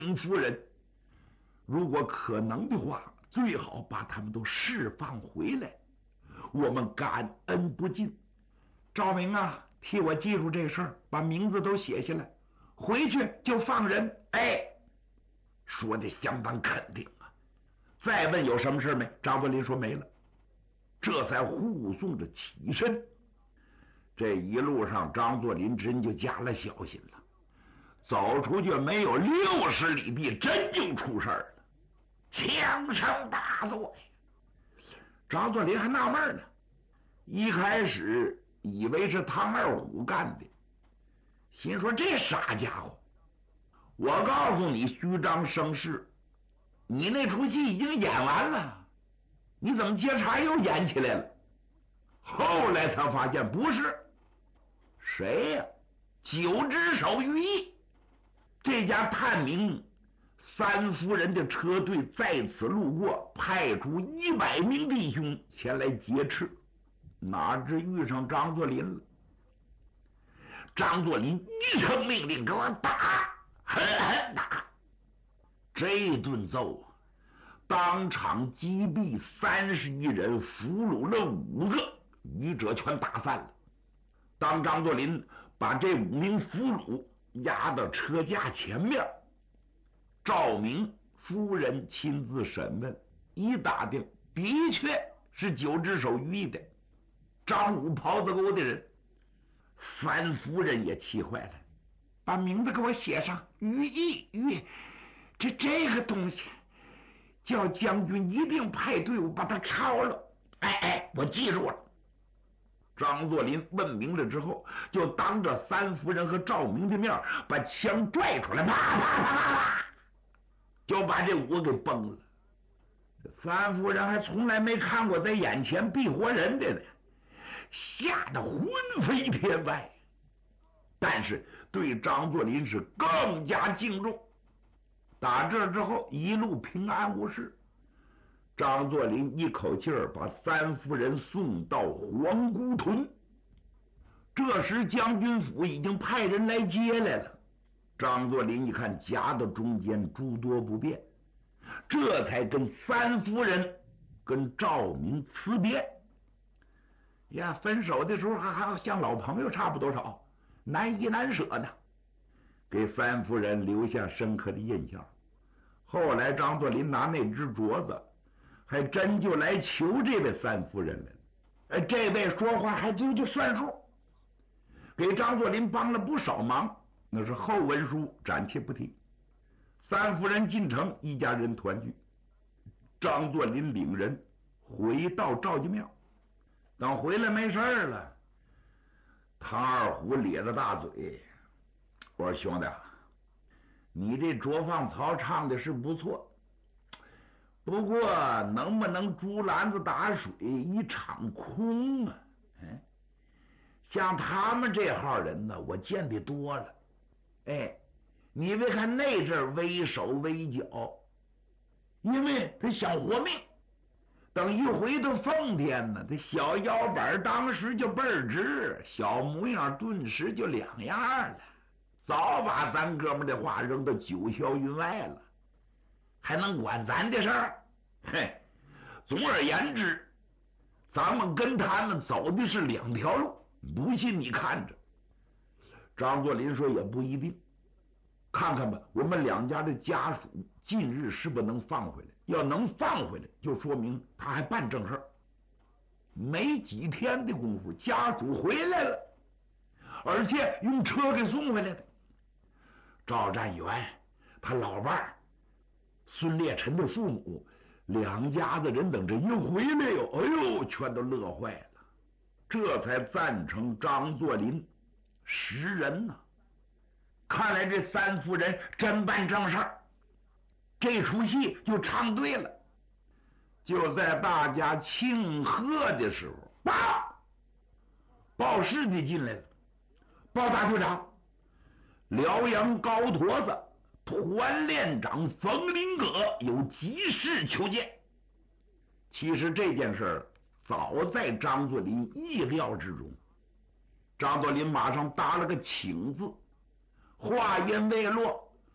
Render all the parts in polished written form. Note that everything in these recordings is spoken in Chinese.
夫人，如果可能的话，最好把他们都释放回来，我们感恩不尽。赵明啊，替我记住这事儿，把名字都写下来，回去就放人。哎，说的相当肯定啊。再问有什么事没？张作霖说没了，这才护送着起身。这一路上，张作霖真就加了小心了。走出去没有60里地，真就出事儿了，枪声大作呀！张作霖还纳闷呢，一开始以为是唐二虎干的，心说这傻家伙，我告诉你，虚张声势，你那出戏已经演完了，你怎么接茬又演起来了？后来才发现不是，谁呀？九只手于毅。这家探明三夫人的车队在此路过，派出100名弟兄前来劫持，哪知遇上张作霖了。张作霖一声命令，给我打，狠狠打！这一顿揍啊，当场击毙31人，俘虏了5个，余者全打散了。当张作霖把这5名俘虏押到车架前面，赵明夫人亲自审问，一打听，的确是九只手于毅的，张武袍子沟的人。三夫人也气坏了，把名字给我写上，于毅，这个东西，叫将军一定派队伍把他抄了。哎，我记住了。张作霖问明了之后，就当着三夫人和赵明的面，把枪拽出来，啪啪啪啪啪，就把这5个给崩了。三夫人还从来没看过在眼前毙活人的呢，吓得魂飞天外。但是对张作霖是更加敬重。打这之后，一路平安无事。张作霖一口气儿把三夫人送到皇姑屯。这时将军府已经派人来接来了。张作霖一看夹到中间，诸多不便，这才跟三夫人跟赵明辞别。呀，分手的时候还像老朋友差不多少，难依难舍呢，给三夫人留下深刻的印象。后来张作霖拿那只镯子还真就来求这位三夫人来了，这位说话还就算数，给张作霖帮了不少忙，那是后文书暂且不提。三夫人进城，一家人团聚，张作霖领人回到赵家庙。等回来没事了，唐二虎咧着大嘴，我说兄弟，你这捉放曹唱的是不错，不过能不能竹篮子打水一场空啊？像他们这号人呢，我见得多了。你别看那阵威手威脚，因为他想活命。等一回到奉天呢，这小腰板当时就倍儿直，小模样顿时就两样了，早把咱哥们的话扔到九霄云外了，还能管咱的事儿？总而言之，咱们跟他们走的是2条路，不信你看着。张作霖说也不一定，看看吧，我们2家的家属近日是不是能放回来？要能放回来，就说明他还办正事儿。没几天的功夫，家属回来了，而且用车给送回来的。赵占元他老伴儿孙烈臣的父母2家子人等这一回来哟，哎呦，全都乐坏了，这才赞成张作霖识人呐。看来这三夫人真办正事儿，这出戏就唱对了。就在大家庆贺的时候，报事的进来了，报大队长，辽阳高坨子团练长冯林葛有急事求见。其实这件事儿早在张作霖意料之中，张作霖马上答了个请字。话音未落，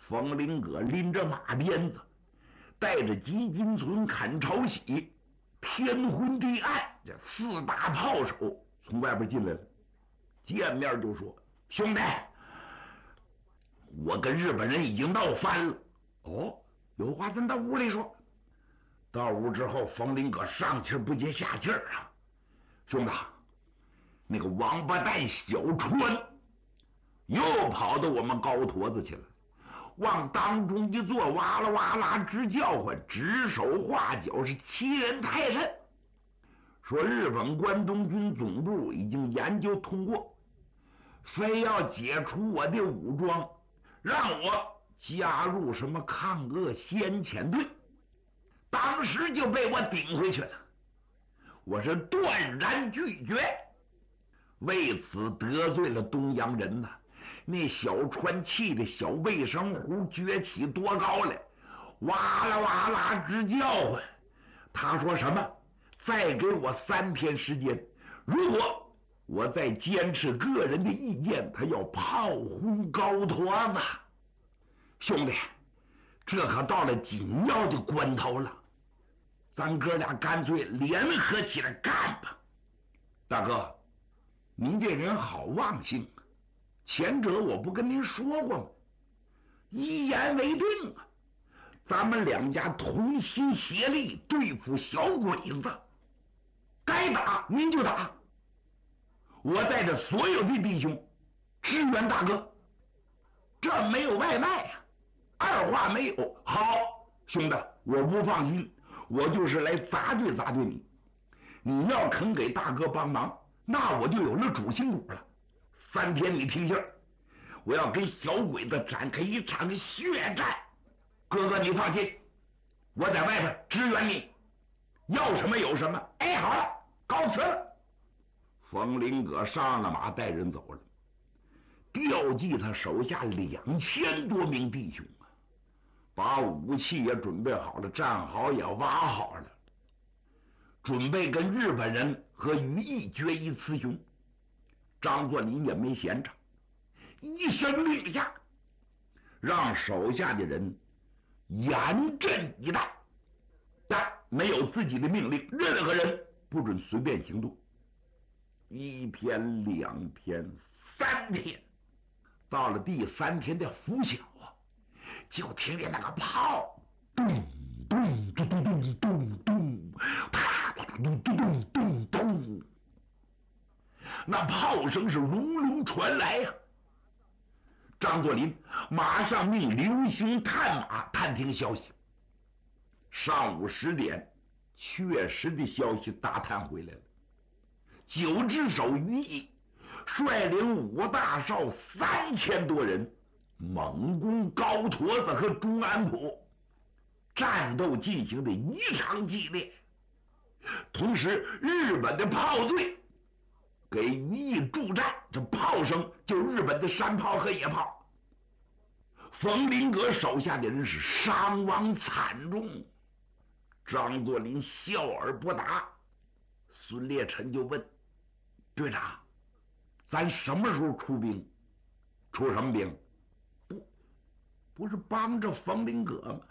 冯林阁拎着马鞭子，带着吉金村、砍朝喜、天昏地暗这4大炮手从外边进来了，见面就说：“兄弟，我跟日本人已经闹翻了。”哦，有话咱到屋里说。到屋之后，冯林阁上气不接下气啊！兄弟，那个王八蛋小川又跑到我们高坨子去了，往当中一坐，哇啦哇啦直叫唤，指手画脚，是欺人太甚。说日本关东军总部已经研究通过，非要解除我的武装，让我加入什么抗俄先遣队。当时就被我顶回去了，我是断然拒绝，为此得罪了东洋人呐。那小川气的小卫生壶撅起多高来，哇啦哇啦直叫唤。他说什么？再给我3天时间，如果我再坚持个人的意见，他要炮轰高坨子。兄弟，这可到了紧要的关头了，咱哥俩干脆联合起来干吧。大哥，您这人好忘性啊！前者我不跟您说过吗？一言为定啊！咱们2家同心协力对付小鬼子，该打您就打，我带着所有的弟兄支援大哥，这没有外卖呀，二话没有。好，兄弟，我不放心，我就是来砸对砸对你。你要肯给大哥帮忙，那我就有了主心骨了。3天你听信儿，我要跟小鬼子展开一场血战。哥哥你放心，我在外边支援你，要什么有什么。哎，好了，告辞了。冯林阁上了马，带人走了，调集他手下2000多名弟兄啊，把武器也准备好了，战壕也挖好了，准备跟日本人和于毅决一雌雄。张作霖也没闲着，一声令下，让手下的人严阵以待，但没有自己的命令，任何人不准随便行动。1天、2天、3天，到了第3天的拂晓啊，就听见那个炮咚咚咚咚咚咚咚，啪咚咚咚咚咚，那炮声是隆隆传来呀。张作霖马上命刘兴探马探听消息。上午10点，确实的消息打探回来了。9只手于毅率领5大少3000多人，猛攻高坨子和中安浦，战斗进行的异常激烈。同时，日本的炮队给于毅助战，这炮声就日本的山炮和野炮。冯林阁手下的人是伤亡惨重。张作霖笑而不答。孙烈臣就问队长：“咱什么时候出兵？出什么兵？不是帮着冯林阁吗？”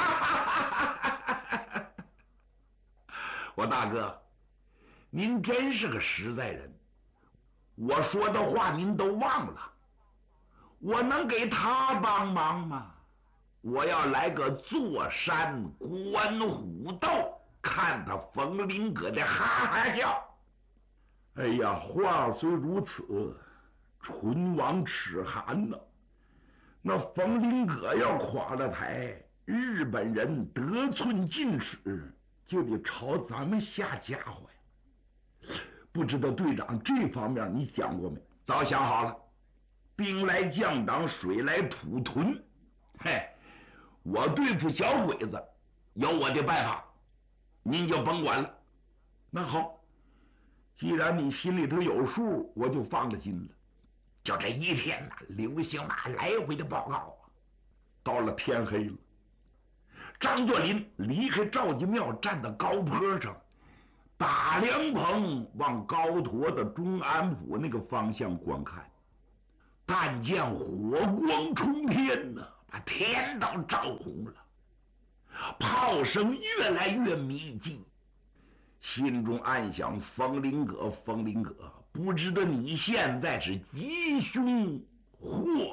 我大哥，您真是个实在人。我说的话您都忘了，我能给他帮忙吗？我要来个坐山观虎斗，看他冯林阁的哈哈笑。哎呀，话虽如此，唇亡齿寒呐。那冯林阁要垮了台，日本人得寸进尺，就得朝咱们下家伙呀。不知道队长这方面你想过没？早想好了，兵来将挡，水来土屯。嘿，我对付小鬼子有我的办法，您就甭管了。那好，既然你心里头有数，我就放了心了。就这一天呐，刘兴那来回的报告啊，到了天黑了，张作霖离开赵家庙，站到高坡上，打凉棚往高坨的中安浦那个方向观看。但见火光冲天呐， 把天都照红了。炮声越来越密集，心中暗想：风林哥，风林哥，不知道你现在是吉凶祸